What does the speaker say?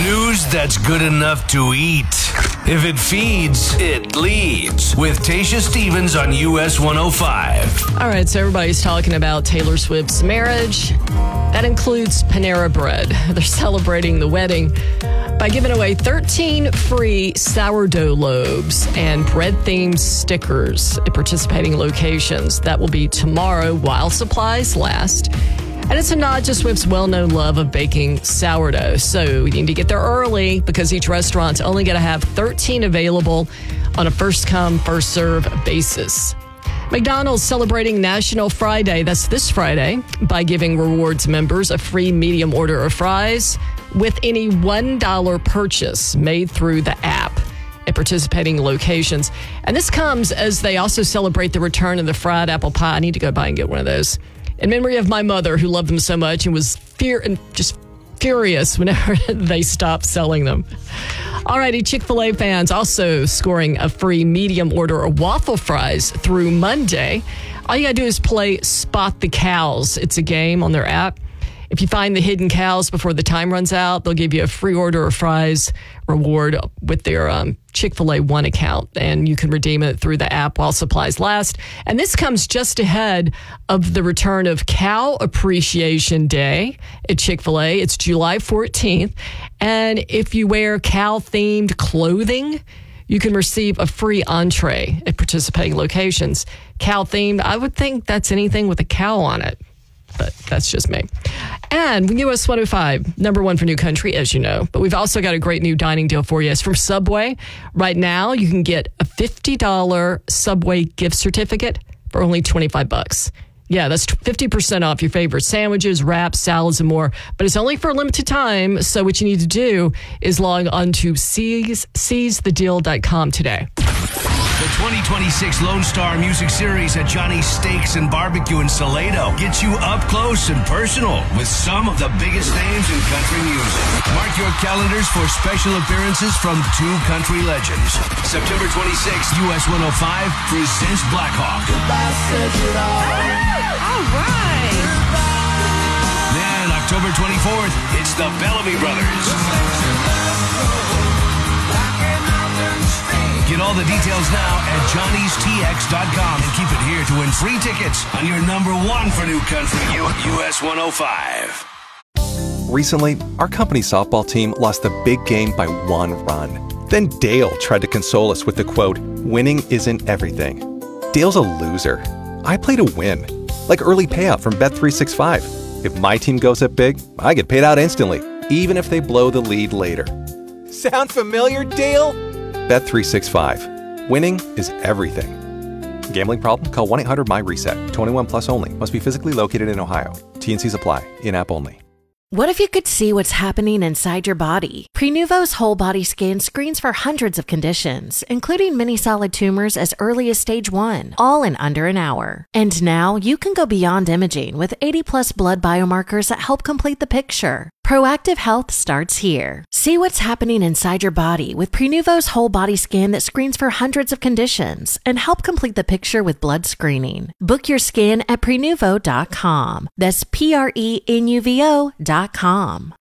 News that's good enough to eat. If it feeds, it leads. With Tasha Stevens on US 105. All right, so everybody's talking about Taylor Swift's marriage. That includes Panera Bread. They're celebrating the wedding by giving away 13 free sourdough loaves and bread-themed stickers at participating locations. That will be tomorrow while supplies last. And it's a nod to Swift's well-known love of baking sourdough. So you need to get there early because each restaurant's only going to have 13 available on a first-come, first-serve basis. McDonald's celebrating National Friday, that's this Friday, by giving rewards members a free medium order of fries with any $1 purchase made through the app at participating locations. And this comes as they also celebrate the return of the fried apple pie. I need to go by and get one of those. In memory of my mother, who loved them so much and was just furious whenever they stopped selling them. Alrighty, Chick-fil-A fans also scoring a free medium order of waffle fries through Monday. All you gotta do is play Spot the Cows. It's a game on their app. If you find the hidden cows before the time runs out, they'll give you a free order of fries reward with their Chick-fil-A One account, and you can redeem it through the app while supplies last. And this comes just ahead of the return of Cow Appreciation Day at Chick-fil-A. It's July 14th, and if you wear cow-themed clothing, you can receive a free entree at participating locations. Cow-themed, I would think that's anything with a cow on it. But that's just me. And US 105, number one for New Country, as you know. But we've also got a great new dining deal for you. It's from Subway. Right now, you can get a $50 Subway gift certificate for only $25. Yeah, that's 50% off your favorite sandwiches, wraps, salads, and more. But it's only for a limited time. So what you need to do is log on to seizethedeal.com today. The 2026 Lone Star Music Series at Johnny's Steaks and Barbecue in Salado gets you up close and personal with some of the biggest names in country music. Mark your calendars for special appearances from two country legends. September 26th, US 105 presents Blackhawk. All right. Then October 24th, it's the Bellamy Brothers. Get all the details now at johnnystx.com and keep it here to win free tickets on your number one for New Country, US 105. Recently, our company softball team lost the big game by 1 run. Then Dale tried to console us with the quote, "Winning isn't everything." Dale's a loser. I play to win, like early payout from Bet365. If my team goes up big, I get paid out instantly, even if they blow the lead later. Sound familiar, Dale? Bet365. Winning is everything. Gambling problem? Call 1-800-MY-RESET. 21 plus only. Must be physically located in Ohio. T&Cs apply. In-app only. What if you could see what's happening inside your body? Prenuvo's whole body scan screens for hundreds of conditions, including many solid tumors as early as stage 1, all in under an hour. And now you can go beyond imaging with 80+ blood biomarkers that help complete the picture. Proactive health starts here. See what's happening inside your body with Prenuvo's whole body scan that screens for hundreds of conditions and help complete the picture with blood screening. Book your scan at Prenuvo.com. That's Prenuvo.com.